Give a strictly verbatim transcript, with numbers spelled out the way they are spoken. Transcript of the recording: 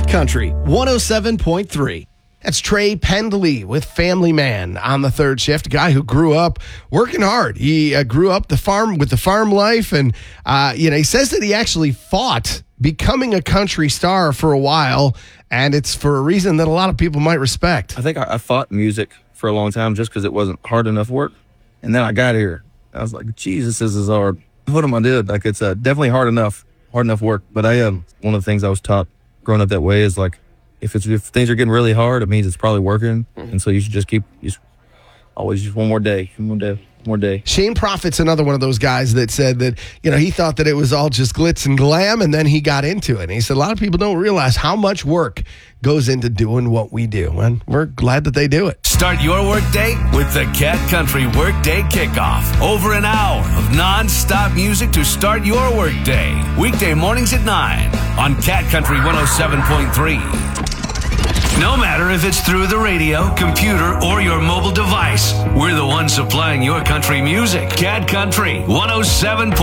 Country one oh seven point three. That's Trey Pendley with Family Man on the third shift, a guy who grew up working hard. He uh, grew up the farm with the farm life, and uh, you know, he says that he actually fought becoming a country star for a while, and it's for a reason that a lot of people might respect. I think I, I fought music for a long time just because it wasn't hard enough work, and then I got here. I was like, Jesus, this is hard. What am I doing? Like, it's uh, definitely hard enough, hard enough work. But I um, one of the things I was taught growing up that way is like, if it's if things are getting really hard, it means it's probably working, mm-hmm. and so you should just keep just always just one more day, one more day, one more day. Shane Prophet's another one of those guys that said that, you know, he thought that it was all just glitz and glam, and then he got into it. And he said a lot of people don't realize how much work goes into doing what we do, and we're glad that they do it. Start your workday with the Cat Country Workday Kickoff. Over an hour of non-stop music to start your workday. Weekday mornings at nine on Cat Country one oh seven point three. No matter if it's through the radio, computer, or your mobile device, we're the ones supplying your country music. Cat Country one oh seven point three.